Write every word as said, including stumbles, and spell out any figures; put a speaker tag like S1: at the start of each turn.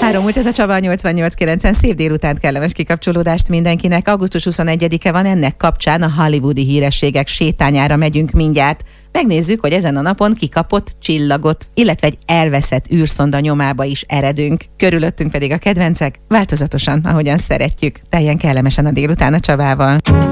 S1: Három múlt ez a Csaba nyolcvannyolc kilencen. Szép délutánt, kellemes kikapcsolódást mindenkinek. augusztus huszonegyedike van, ennek kapcsán a hollywoodi hírességek sétányára megyünk mindjárt. Megnézzük, hogy ezen a napon kikapott csillagot, illetve egy elveszett űrszonda nyomába is eredünk. Körülöttünk pedig a kedvencek, változatosan, ahogyan szeretjük. Teljen kellemesen a délután a Csabával.